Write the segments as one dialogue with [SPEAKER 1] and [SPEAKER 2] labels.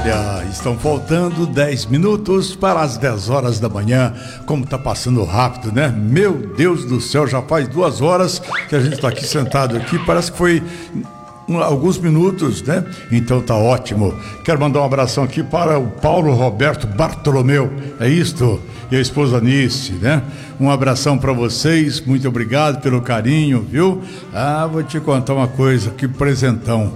[SPEAKER 1] Olha, estão faltando 10 minutos para as 10 horas da manhã. Como tá passando rápido, né? Meu Deus do céu, já faz 2 horas que a gente está aqui sentado aqui. Parece que foi alguns minutos, né? Então tá ótimo. Quero mandar um abração aqui para o Paulo Roberto Bartolomeu, é isto? E a esposa Nice, né? Um abração para vocês, muito obrigado pelo carinho, viu? Vou te contar uma coisa, que presentão.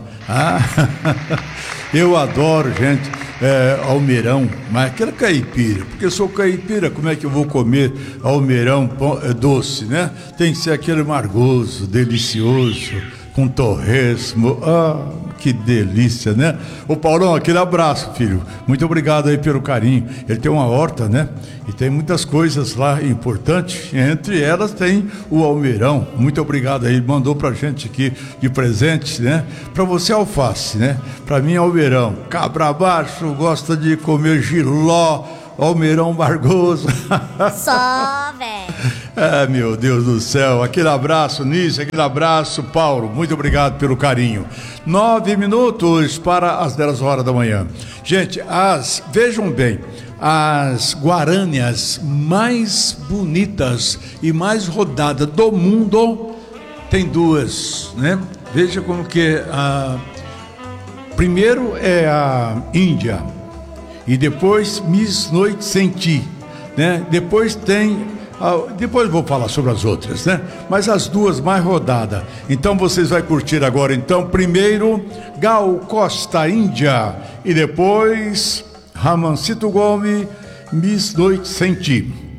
[SPEAKER 1] Eu adoro, gente, almeirão, mas aquele caipira, porque eu sou caipira, como é que eu vou comer almeirão doce, né? Tem que ser aquele margoso, delicioso, com torresmo, que delícia, né? Ô Paulão, aquele abraço, filho, muito obrigado aí pelo carinho. Ele tem uma horta, né? E tem muitas coisas lá importantes, entre elas tem o almeirão. Muito obrigado aí, ele mandou pra gente aqui de presente, né? Pra você alface, né? Pra mim almeirão. Cabra baixo gosta de comer jiló, almeirão margoso.
[SPEAKER 2] Só, velho.
[SPEAKER 1] Meu Deus do céu. Aquele abraço, Nice, aquele abraço, Paulo. Muito obrigado pelo carinho. 9 minutos para as 10 horas da manhã. Gente, vejam bem, as guarâneas mais bonitas e mais rodadas do mundo tem duas, né? Veja como que primeiro é a Índia e depois Miss Noite Sem Ti, né? Depois vou falar sobre as outras, né? Mas as duas mais rodadas. Então vocês vão curtir agora, então, primeiro Gal Costa, Índia, e depois Ramancito Gomes, Miss Noite Sem Ti.